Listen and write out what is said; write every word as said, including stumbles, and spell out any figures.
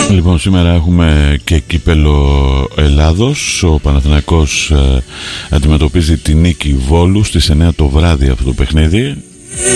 Λοιπόν, σήμερα έχουμε και κύπελο Ελλάδος. Ο Παναθηναϊκός ε, αντιμετωπίζει τη Νίκη Βόλου στις εννιά το βράδυ αυτό το παιχνίδι.